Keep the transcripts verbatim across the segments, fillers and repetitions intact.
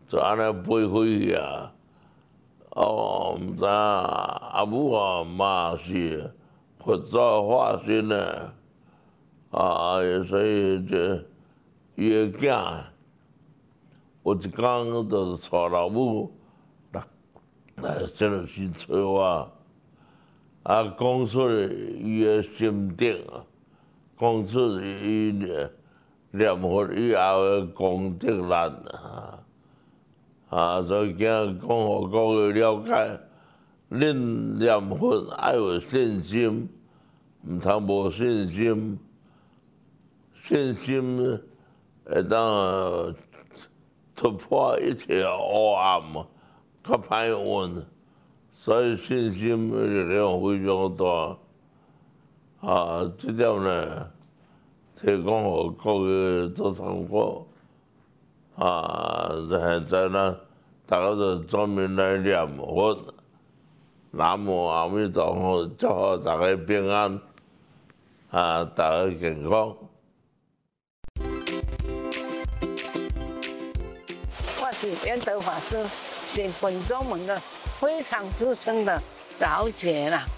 就安尼飞飞去啊！哦，毋知影阿母啊嘛是佛祖化身的，啊，所以这伊个囝有一天就是带老母来来这个去找我，啊，讲出伊个心得啊，讲出伊念佛以后的功德力啊。啊，所以今日讲互各位了解，恁念佛爱有信心，毋通无信心。信心会当突破一切黑暗，较歹运，所以信心的力量非常大。啊，这点呢，提供互各位做参考。啊，现在呢，大家就专门来念佛，南无阿弥陀佛，祝福大家平安，啊，大家健康。 我是圆德法师，是本宗门的非常资深的老姐啦。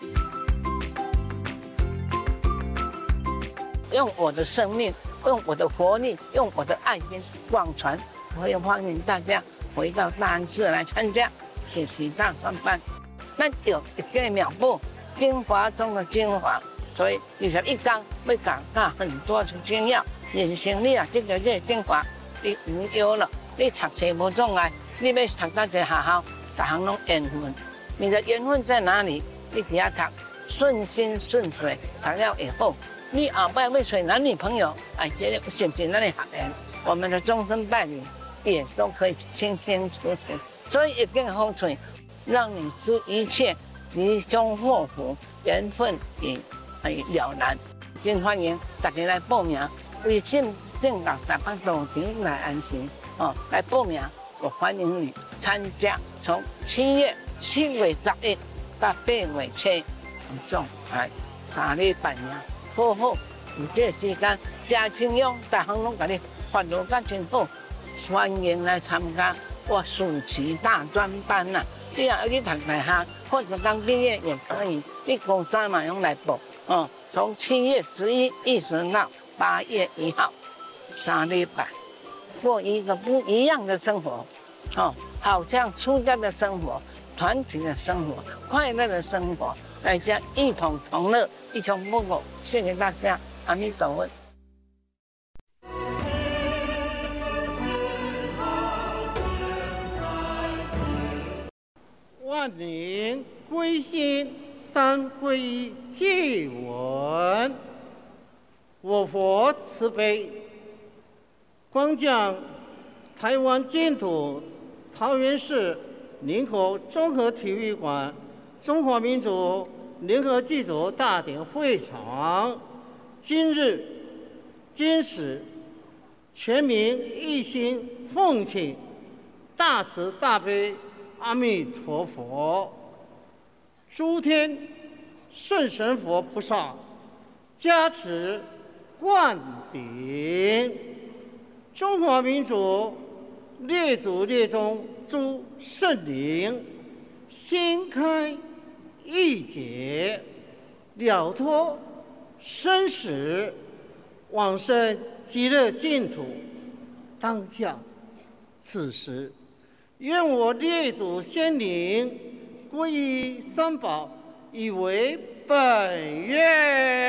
用我的生命，用我的活力，用我的爱心广传。我也欢迎大家回到大安寺来参加学习大专班。咱有一个妙步，精华中的精华，所以二十一讲要讲到很多的精要。人生你啊，这个这个精华，你无忧了，你读册无障碍，你要读到一个学校，逐项拢缘分。你的缘分在哪里？你只要读，顺心顺水，读了以后。你后摆要找男女朋友，哎，这个是不是咱的学员？我们的终身伴侣也都可以清清楚楚。所以一个好处，让你知一切吉凶祸福、缘分已哎了然。真欢迎大家来报名，微信正港台北路前来安心哦，来报名，我欢迎你参加。从七月七月十一到八月七，总哎三礼拜呀。好好，有这个时间，真清用，逐项拢甲你发落甲真好，欢迎来参加我暑期大专班呐！你若要去读大学，或者刚毕业也可以，你高三嘛用来报哦。从七月十一一直到八月一号，三礼拜，过一个不一样的生活，哦，好像出家的生活、团体的生活、快乐的生活。大家一同同乐，一穷不苟。谢谢大家，阿弥陀佛。 万灵归心，三皈依戒文。我佛慈悲，光降台湾净土桃园市林口综合体育馆中华民族联合祭祖大典会场，今日今时，全民一心奉请大慈大悲阿弥陀佛，诸天圣神佛菩萨加持灌顶，中华民族列祖列宗诸圣灵心开意解，了脱生死，往生极乐净土。当下此时，愿我列祖先灵皈依三宝，以为本愿。